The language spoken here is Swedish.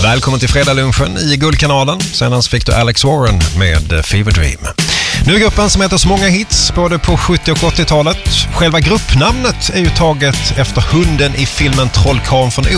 Välkommen till fredagslunchen i Guldkanalen. Senast fick du Alex Warren med Fever Dream. Nu är gruppen som heter så många hits både på 70- och 80-talet. Själva gruppnamnet är ju taget efter hunden i filmen Trollkarlen från